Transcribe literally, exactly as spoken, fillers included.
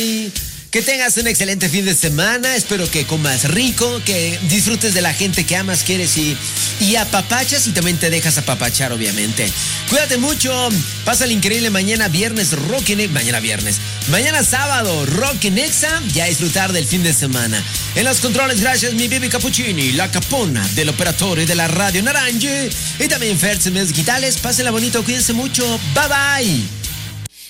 Que tengas un excelente fin de semana. Espero que comas rico, que disfrutes de la gente que amas, quieres y, y apapachas y también te dejas apapachar, obviamente. Cuídate mucho. Pasa el increíble mañana viernes, Rock en Exa. Mañana viernes. Mañana sábado, Rock en Exa. Y a disfrutar del fin de semana. En los controles, gracias, mi baby Cappuccini, la capona del operador de la radio Naranja. Y también Fertz en medios digitales. Pásenla bonito, cuídense mucho. Bye bye.